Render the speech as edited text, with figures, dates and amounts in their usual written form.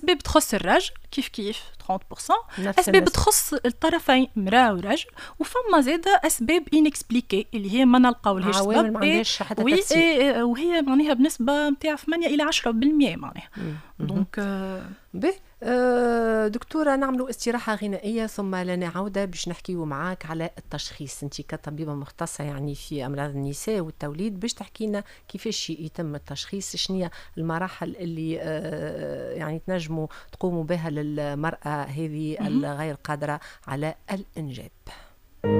أسباب تخص الرجل كيف 30%، أسباب نفس تخص الطرفين مرأة ورجل، وفما زادة أسباب inexpliquées اللي هي ما نلقاولهاش عوامل سبب، ما عندهاش حتى تفسير. وهي معناها بنسبة متاع 8 إلى 10% معناها. دونك دكتورة نعملوا استراحة غنائية ثم لنا عودة باش نحكيو معاك على التشخيص. انت كطبيبة مختصة يعني في أمراض النساء والتوليد، باش تحكينا كيفاش يتم التشخيص، شنية المراحل اللي يعني تنجموا تقوموا بها للمرأة هذه الغير قادرة على الإنجاب.